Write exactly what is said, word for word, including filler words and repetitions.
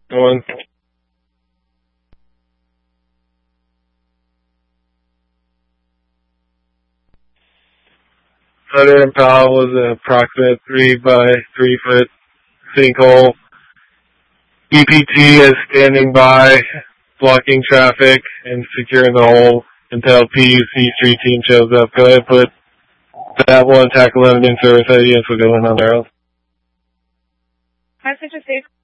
Going. Hunter and Powell was an approximate three by three foot sinkhole. E P T is standing by, blocking traffic and securing the hole until P U C street team shows up. Go ahead, put that one, tackle eleven in service. Ideas will go in on their own. Message is safe.